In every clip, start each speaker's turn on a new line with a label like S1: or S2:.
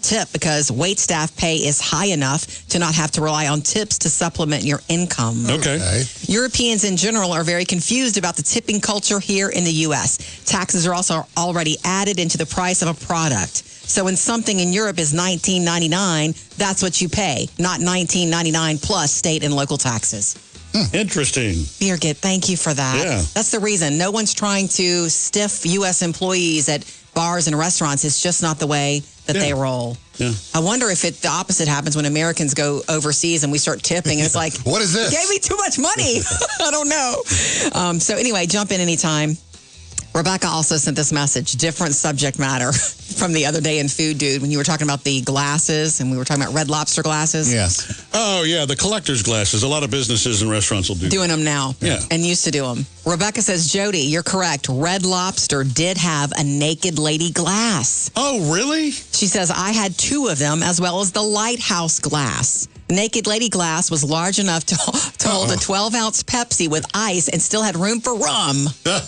S1: tip because wait staff pay is high enough to not have to rely on tips to supplement your income.
S2: Okay.
S1: Europeans in general are very confused about the tipping culture here in the U.S. Taxes are also already added into the price of a product. So when something in Europe is $19.99, that's what you pay, not $19.99 plus state and local taxes.
S2: Interesting.
S1: Birgit, thank you for that.
S2: Yeah.
S1: That's the reason. No one's trying to stiff U.S. employees at bars and restaurants. It's just not the way that they roll.
S2: Yeah.
S1: I wonder if the opposite happens when Americans go overseas and we start tipping. And it's like,
S3: what is this?
S1: You gave me too much money. I don't know. So anyway, jump in anytime. Rebecca also sent this message, different subject matter from the other day in Food Dude when you were talking about the glasses and we were talking about Red Lobster glasses.
S3: Yes.
S2: Oh, yeah, the collector's glasses. A lot of businesses and restaurants will do
S1: Doing them now.
S2: Yeah.
S1: And used to do them. Rebecca says, Jody, you're correct. Red Lobster did have a naked lady glass.
S2: Oh, really?
S1: She says, I had 2 of them as well as the Lighthouse glass. Naked Lady glass was large enough to hold a 12-ounce Pepsi with ice and still had room for rum.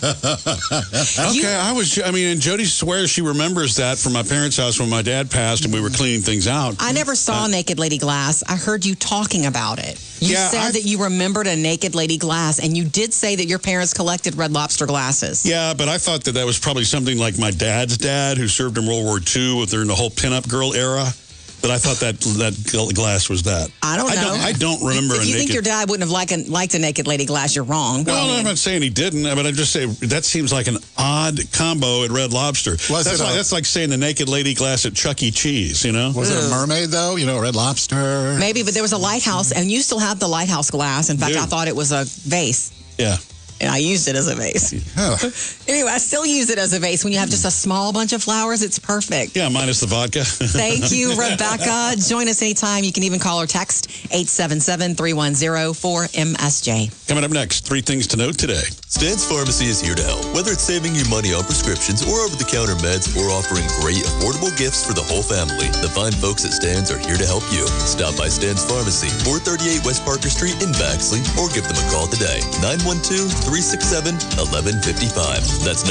S2: Okay, and Jody swears she remembers that from my parents' house when my dad passed and we were cleaning things out.
S1: I never saw Naked Lady glass. I heard you talking about it. You said that you remembered a Naked Lady glass, and you did say that your parents collected Red Lobster glasses.
S2: Yeah, but I thought that was probably something like my dad's dad, who served in World War II during the whole pinup girl era. But I thought that glass was that.
S1: I don't know.
S2: I don't remember.
S1: If you think your dad wouldn't have liked a Naked Lady glass, you're wrong.
S2: Well, I'm not saying he didn't, but I'm just saying that seems like an odd combo at Red Lobster. That's like saying the Naked Lady glass at Chuck E. Cheese, you know?
S3: Was it a mermaid, though? You know, Red Lobster?
S1: Maybe, but there was a Lighthouse, and you still have the Lighthouse glass. In fact, I thought it was a vase.
S2: Yeah.
S1: And I used it as a vase.
S3: Oh.
S1: Anyway, I still use it as a vase. When you have just a small bunch of flowers, it's perfect.
S2: Yeah, minus the vodka.
S1: Thank you, Rebecca. Join us anytime. You can even call or text 877-310-4MSJ.
S2: Coming up next, 3 things to note today.
S4: Stan's Pharmacy is here to help. Whether it's saving you money on prescriptions or over-the-counter meds, or offering great, affordable gifts for the whole family, the fine folks at Stan's are here to help you. Stop by Stan's Pharmacy, 438 West Parker Street in Baxley, or give them a call today. 912-367-1155. That's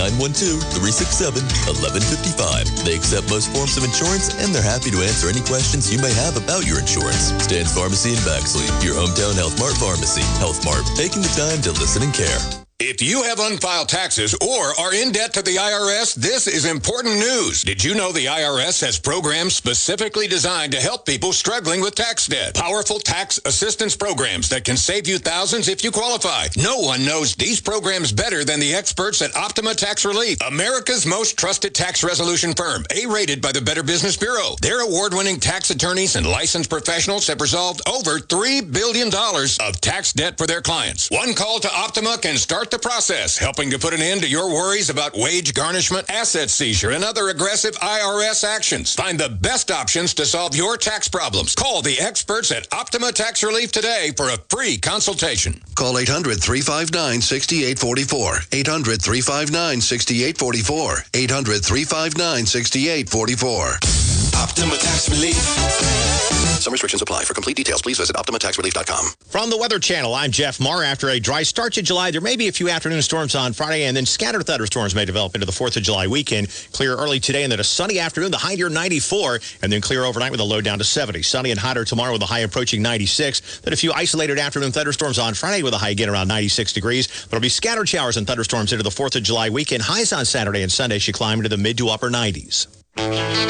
S4: 912-367-1155. They accept most forms of insurance, and they're happy to answer any questions you may have about your insurance. Stan's Pharmacy in Baxley, your hometown Health Mart pharmacy. Health Mart, taking the time to listen and care.
S5: If you have unfiled taxes or are in debt to the IRS, this is important news. Did you know the IRS has programs specifically designed to help people struggling with tax debt? Powerful tax assistance programs that can save you thousands if you qualify. No one knows these programs better than the experts at Optima Tax Relief, America's most trusted tax resolution firm, A-rated by the Better Business Bureau. Their award-winning tax attorneys and licensed professionals have resolved over $3 billion of tax debt for their clients. One call to Optima can start the process, helping to put an end to your worries about wage garnishment, asset seizure, and other aggressive IRS actions. Find the best options to solve your tax problems. Call the experts at Optima Tax Relief today for a free consultation.
S6: Call 800-359-6844. 800-359-6844. 800-359-6844.
S7: Optima Tax Relief.
S6: Some restrictions apply. For complete details, please visit OptimaTaxRelief.com.
S8: From the Weather Channel, I'm Jeff Marr. After a dry start to July, there may be a few afternoon storms on Friday, and then scattered thunderstorms may develop into the 4th of July weekend. Clear early today, and then a sunny afternoon, the high near 94, and then clear overnight with a low down to 70. Sunny and hotter tomorrow with a high approaching 96. Then a few isolated afternoon thunderstorms on Friday with a high again around 96 degrees. But it'll be scattered showers and thunderstorms into the 4th of July weekend. Highs on Saturday and Sunday should climb into the mid to upper 90s.